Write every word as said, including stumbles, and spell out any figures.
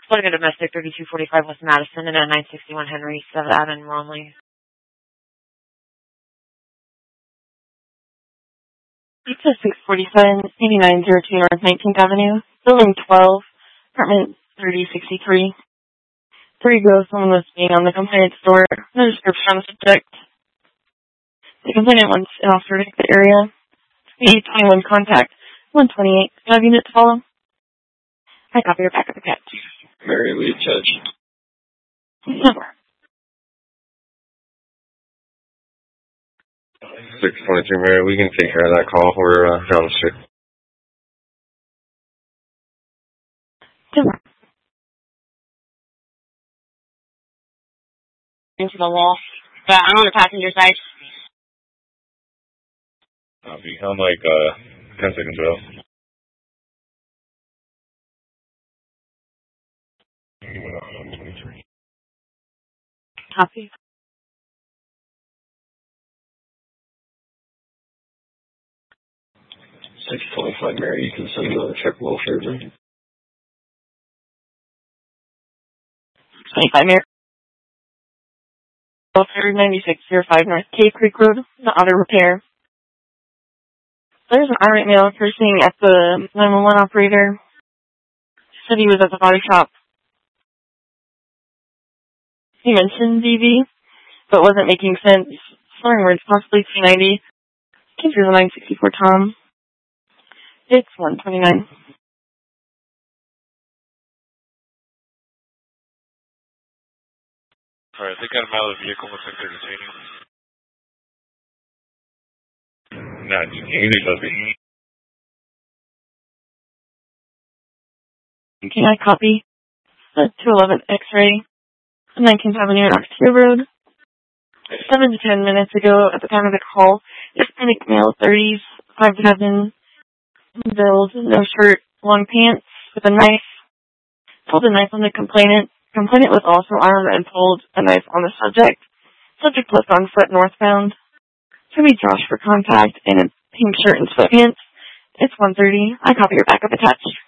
Florida Domestic thirty-two forty-five West Madison and at nine sixty-one Henry, seventh Avenue, Romley. Pizza six forty-seven, eighty-nine oh two North nineteenth Avenue, Building twelve, Apartment thirty sixty-three. Three goes, someone was being on the complainant store. No description on the subject. The complainant wants an officer to the area. eight twenty-one contact, one twenty-eight. Do you have unit to follow? I copy your back of the catch. Mary Lee Judge. Number. six twenty-two Mary, we can take care of that call. We're uh, down the street. Number. Into the wall, but I'm on the passenger side. Copy. I'm like uh, ten seconds out. Copy. six twenty-five Mary, you can send another check roll favor. twenty-five Mary. ninety-six oh five North Cave Creek Road, the auto repair. There's an irate male cursing at the nine one one operator. Said he was at the body shop. He mentioned D V, but wasn't making sense. Slurring words, possibly two ninety. Came through the nine sixty-four Tom. It's one twenty-nine. Alright, they got him out of the vehicle. Looks like they're detaining him. Not easy, does it? Can I copy? The two eleven X-ray, nineteenth Avenue and Oxtear Road. Seven to ten minutes ago, at the time of the call, Hispanic male, thirties, five seven, build, no shirt, long pants, with a knife. Pulled a knife on the complainant. Complainant was also armed and pulled a knife on the subject. Subject left on foot northbound. To be Josh for contact in a pink shirt and sweatpants. It's one thirty. I copy your backup attached.